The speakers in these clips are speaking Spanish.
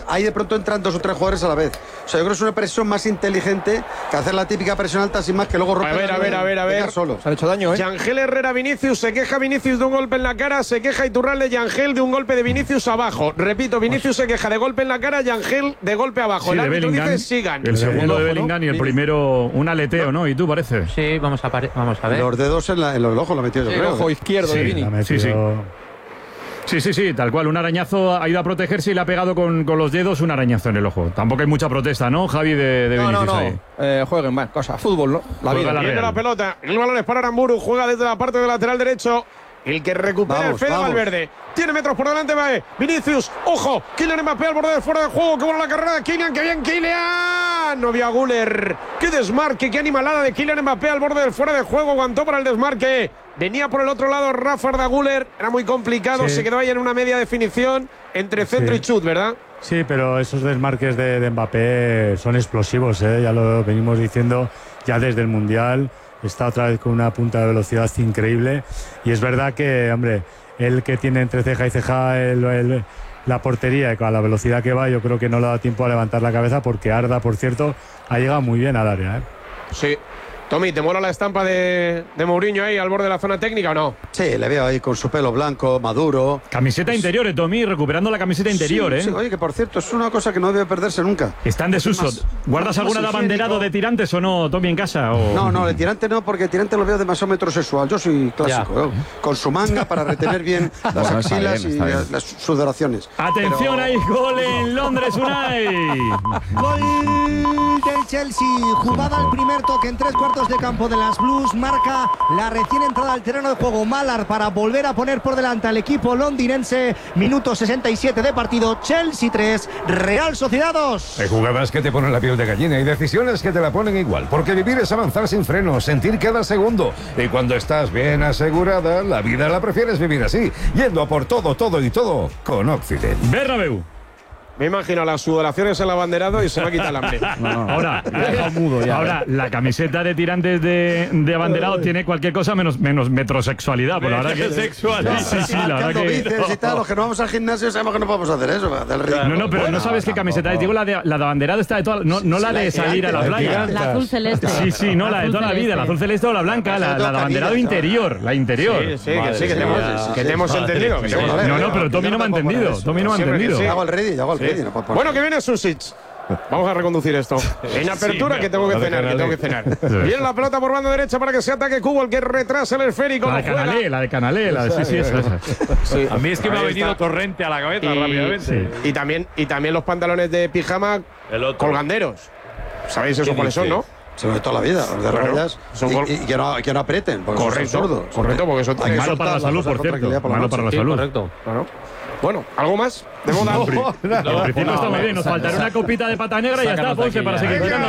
ahí de pronto entran 2 o 3 jugadores a la vez. O sea, yo creo que es una presión más inteligente que hacer la típica presión alta sin más que luego romper. A ver. Solo. Se han hecho daño, ¿eh? Yangel Herrera Vinicius, se queja Vinicius de un golpe en la cara, se queja Iturralde Yangel de un golpe de Vinicius abajo. Repito, Vinicius se queja de golpe en la cara, Yangel de golpe abajo. Sí, el árbitro Bellingham, dice sigan. El segundo de ojo, Bellingham, ¿no? y el primero un aleteo, ¿no? ¿Y tú parece? Sí, vamos a ver. Los dedos en los ojos lo metió yo El creo. ojo izquierdo de Vini. Sí, tal cual. Un arañazo ha ido a protegerse y le ha pegado con los dedos un arañazo en el ojo. Tampoco hay mucha protesta, ¿no, Javi, de Vinicius ahí? Jueguen más cosas. Fútbol, ¿no? La vida. Viene la pelota, el balón es para Aramburu, juega desde la parte del lateral derecho. El que recupera el Fede Valverde. Tiene metros por delante, va Vinicius. Ojo, Kylian Mbappé al borde del fuera de juego. Qué buena la carrera de Kylian, qué bien Kylian. No vio a Güler. Qué desmarque, qué animalada de Kylian Mbappé al borde del fuera de juego. Aguantó para el desmarque. Venía por el otro lado Rafa de Güler. Era muy complicado. Se quedó ahí en una media definición entre centro y chut, ¿verdad? Sí, pero esos desmarques de Mbappé son explosivos, ¿eh? Ya lo venimos diciendo ya desde el Mundial. Está otra vez con una punta de velocidad increíble. Y es verdad que, hombre, él que tiene entre ceja y ceja la portería, y con la velocidad que va, yo creo que no le da tiempo a levantar la cabeza, porque Arda, por cierto, ha llegado muy bien al área, ¿eh? Sí. Tommy, ¿te mola la estampa de Mourinho ahí al borde de la zona técnica o no? Sí, le veo ahí con su pelo blanco, maduro. Camiseta interior, Tommy, recuperando la camiseta interior, ¿eh? Sí, oye, que por cierto, es una cosa que no debe perderse nunca. Está en desuso. ¿Guardas alguna de abanderado de tirantes o no, Tommy, en casa? O... No, de tirante no, porque el tirante lo veo demasiado metrosexual. Yo soy clásico, ¿no? Con su manga para retener bien las axilas y las sudoraciones. Atención, ahí, gol en Londres, Unai. Gol del Chelsea, jugada al primer toque en 3/4 de campo de las Blues, marca la recién entrada al terreno de juego Mallard para volver a poner por delante al equipo londinense. Minuto 67 de partido, Chelsea 3, Real Sociedad 2. Hay jugadas que te ponen la piel de gallina y decisiones que te la ponen igual, porque vivir es avanzar sin frenos, sentir cada segundo, y cuando estás bien asegurada, la vida la prefieres vivir así, yendo a por todo y todo con Occident. Bernabéu. Me imagino las sudoraciones en el abanderado y se va a quitar el hambre. Ahora, la camiseta de tirantes de abanderado tiene cualquier cosa menos metrosexualidad. Por la verdad que sexual. Sí, la verdad que... Y tal, los que no vamos al gimnasio sabemos que no podemos hacer eso. No, pero no sabes qué camiseta es. Digo, la de abanderado está de toda... No la de salir a la playa. La azul celeste. Sí, no, la de toda la vida. La azul celeste o la blanca. La de abanderado interior. La interior. Sí, que te hemos entendido. No, pero Tommy no me ha entendido. Hago el ready. Bueno, que viene Susic. Vamos a reconducir esto. En apertura que tengo que cenar. Viene la pelota por banda derecha para que se ataque Cubo, el que retrasa el esférico. La de Canalé, esa. Sí. A mí es que me ha venido Torrente a la cabeza rápidamente. Y también los pantalones de pijama colganderos. ¿Sabéis eso cuáles son, no? Son de toda la vida, los de rayas. Y que no aprieten, porque son sordos. Correcto, porque eso es malo para la salud, por cierto. Malo para la salud. Correcto. Bueno, ¿algo más? De moda. En principio está muy bien. Nos faltará una copita de pata negra y ya está, Ponce, para seguir tirando.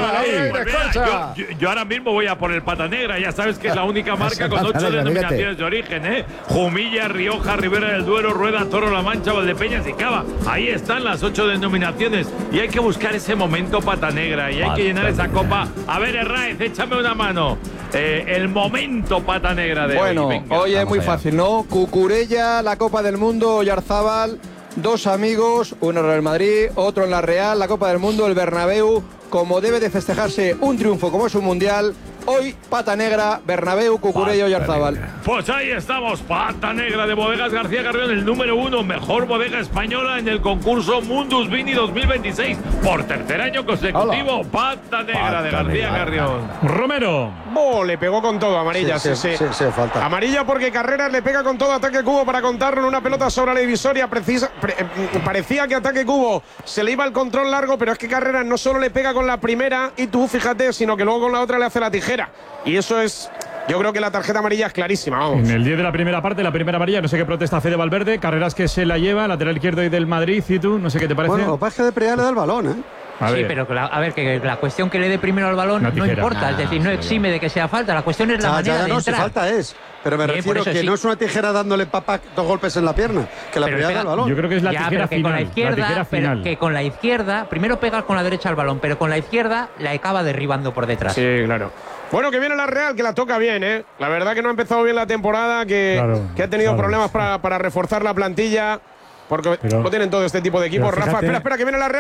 Yo ahora mismo voy a por el pata negra. Ya sabes que es la única marca con 8 denominaciones de origen, ¿eh? Jumilla, Rioja, Ribera del Duero, Rueda, Toro, La Mancha, Valdepeñas y Cava. Ahí están las 8 denominaciones. Y hay que buscar ese momento pata negra. Y hay que llenar esa copa. A ver, Herráez, échame una mano. El momento pata negra de hoy. Bueno, hoy es muy fácil, ¿no? Cucurella, la Copa del Mundo, Oyarzábal, dos amigos, uno en el Madrid, otro en la Real, la Copa del Mundo, el Bernabéu, como debe de festejarse un triunfo como es un mundial. Hoy, pata negra, Bernabéu, Cucurella, Oyarzábal. Pues ahí estamos, pata negra de Bodegas García Carrión, el número 1, mejor bodega española en el concurso Mundus Vini 2026. Por tercer año consecutivo, pata negra de García Carrión. Romero. Le pegó con todo, amarilla, sí, falta. Amarilla porque Carreras le pega con todo, ataque Cubo para contarlo en una pelota sobre la divisoria. Parecía que ataque Cubo se le iba el control largo, pero es que Carreras no solo le pega con la primera, y tú fíjate, sino que luego con la otra le hace la tijera. Y eso es... Yo creo que la tarjeta amarilla es clarísima, vamos. En el 10 de la primera parte, la primera amarilla, no sé qué protesta Fede Valverde, Carreras que se la lleva, lateral izquierdo y del Madrid, y tú, no sé qué te parece. Bueno, lo que pasa es que de Priá le da el balón, ¿eh? Sí, pero que la cuestión que le dé primero al balón no importa, es decir, no exime de que sea falta, la cuestión es la manera de entrar. Si falta es, pero me refiero que no es una tijera dándole dos golpes en la pierna, que la Priá da el balón. Yo creo que es la tijera final. Con la izquierda, pero que con la izquierda, primero pegas con la derecha al balón, pero con la izquierda la acaba derribando por detrás. Sí, claro. Bueno, que viene la Real, que la toca bien, ¿eh? La verdad que no ha empezado bien la temporada, que ha tenido problemas para reforzar la plantilla, porque no tienen todo este tipo de equipos. Rafa, espera, que viene la Real.